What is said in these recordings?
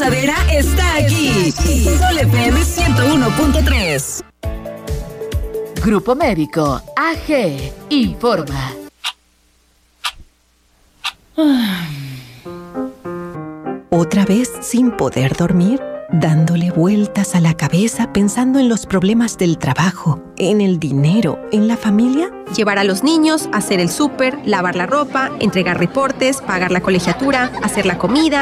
primavera está aquí. Sol FM 101.3. Grupo Médico AG informa. ¿Otra vez sin poder dormir? Dándole vueltas a la cabeza pensando en los problemas del trabajo, en el dinero, en la familia. Llevar a los niños, hacer el súper, lavar la ropa, entregar reportes, pagar la colegiatura, hacer la comida.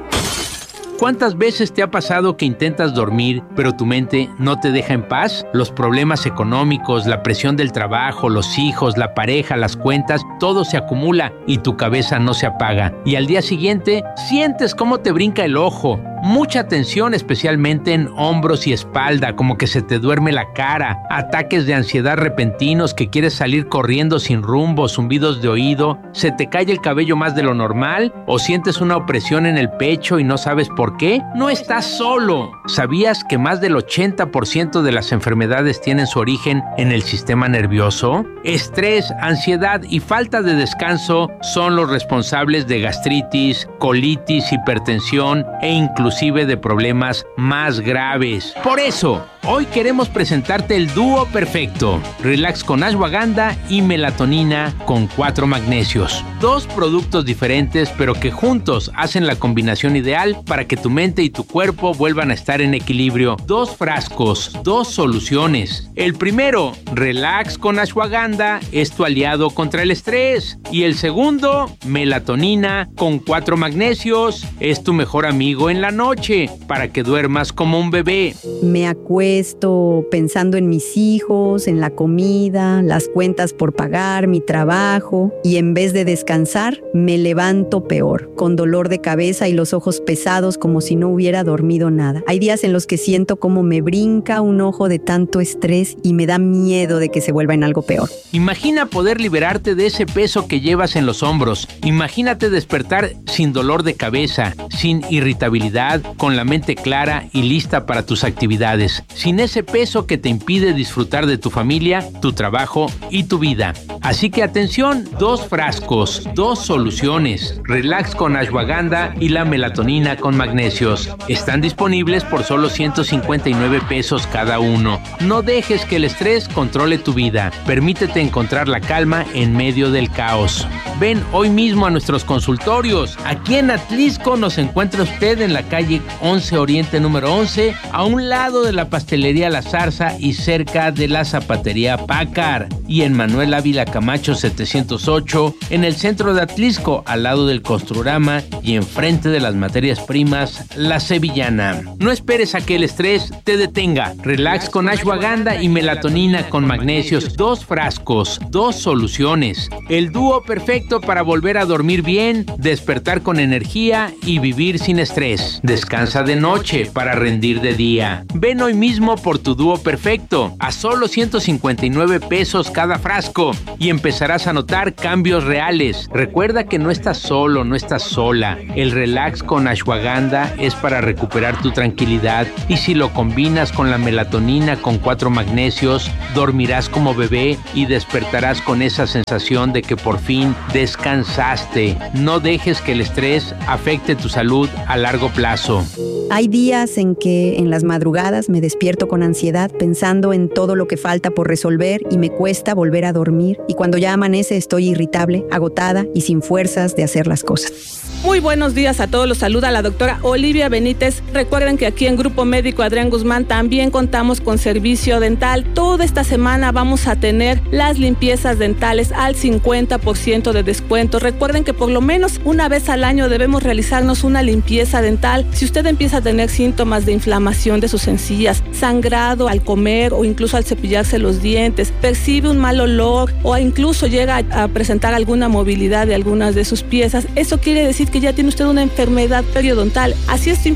¿Cuántas veces te ha pasado que intentas dormir, pero tu mente no te deja en paz? Los problemas económicos, la presión del trabajo, los hijos, la pareja, las cuentas, todo se acumula y tu cabeza no se apaga. Y al día siguiente, sientes cómo te brinca el ojo. Mucha tensión, especialmente en hombros y espalda, como que se te duerme la cara, ataques de ansiedad repentinos que quieres salir corriendo sin rumbo, zumbidos de oído, se te cae el cabello más de lo normal o sientes una opresión en el pecho y no sabes por qué. No estás solo. ¿Sabías que más del 80% de las enfermedades tienen su origen en el sistema nervioso? Estrés, ansiedad y falta de descanso son los responsables de gastritis, colitis, hipertensión e inclusive de problemas más graves. Por eso, hoy queremos presentarte el dúo perfecto. Relax con ashwagandha y melatonina con 4 magnesios. 2 productos diferentes, pero que juntos hacen la combinación ideal para que tu mente y tu cuerpo vuelvan a estar en equilibrio. 2 frascos, 2 soluciones. El primero, Relax con ashwagandha, es tu aliado contra el estrés. Y el segundo, melatonina con 4 magnesios, es tu mejor amigo en la noche para que duermas como un bebé. Me acuesto pensando en mis hijos, en la comida, las cuentas por pagar, mi trabajo, y en vez de descansar, me levanto peor, con dolor de cabeza y los ojos pesados como si no hubiera dormido nada. Hay días en los que siento como me brinca un ojo de tanto estrés y me da miedo de que se vuelva en algo peor. Imagina poder liberarte de ese peso que llevas en los hombros. Imagínate despertar sin dolor de cabeza, sin irritabilidad, con la mente clara y lista para tus actividades, sin ese peso que te impide disfrutar de tu familia, tu trabajo y tu vida. Así que atención, 2 frascos, 2 soluciones, Relax con ashwagandha y la melatonina con magnesios. Están disponibles por solo 159 pesos cada uno. No dejes que el estrés controle tu vida. Permítete encontrar la calma en medio del caos. Ven hoy mismo a nuestros consultorios. Aquí en Atlisco nos encuentra usted en la calle 11 Oriente número 11, a un lado de la pastelería La Zarza y cerca de la zapatería Pácar. Y en Manuel Ávila Camacho 708, en el centro de Atlisco, al lado del Construrama y enfrente de las materias primas La Sevillana. No esperes a que el estrés te detenga. Relax con ashwagandha y melatonina con magnesios, 2 frascos, 2 soluciones. El dúo perfecto para volver a dormir bien, despertar con energía y vivir sin estrés. Descansa de noche para rendir de día. Ven hoy mismo por tu dúo perfecto, a solo 159 pesos cada frasco, y empezarás a notar cambios reales. Recuerda que no estás solo, no estás sola. El Relax con ashwagandha es para recuperar tu tranquilidad, y si lo combinas con la melatonina con 4 magnesios, dormirás como bebé y despertarás con esa sensación de que por fin descansaste. No dejes que el estrés afecte tu salud a largo plazo. Hay días en que en las madrugadas me despierto con ansiedad pensando en todo lo que falta por resolver y me cuesta volver a dormir, y cuando ya amanece estoy irritable, agotada y sin fuerzas de hacer las cosas. Muy buenos días a todos, los saluda la doctora Olivia Benítez. Recuerden que aquí en Grupo Médico Adrián Guzmán también contamos con servicio dental. Toda esta semana vamos a tener las limpiezas dentales al 50% de descuento. Recuerden que por lo menos una vez al año debemos realizarnos una limpieza dental. Si usted empieza a tener síntomas de inflamación de sus encías, sangrado al comer o incluso al cepillarse los dientes, percibe un mal olor o incluso llega a presentar alguna movilidad de algunas de sus piezas, eso quiere decir que ya tiene usted una enfermedad periodontal. Así es